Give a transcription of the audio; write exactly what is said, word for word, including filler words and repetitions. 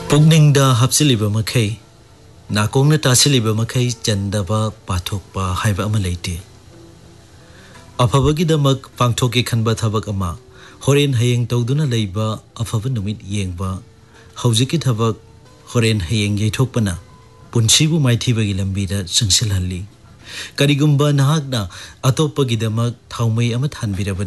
पुगनिंगदा हप्सिलिबा मखै नाकोंगना तासिलिबा मखै चंदबा पाथोकपा हाइबा अमा लेते अफबगिदमक पांथोके खनबा थबक अमा होरेन हयेंग तौदुना लेबा अफब नुमित येंगबा हौजिकी थबक होरेन हयेंग यैथोकपना पुंसिबु माइथीबगी लंबीदा संसिलहल्ली करिगुंबा नहाकना अतोप्पगिदमक थाउमई अमा थानबिरबा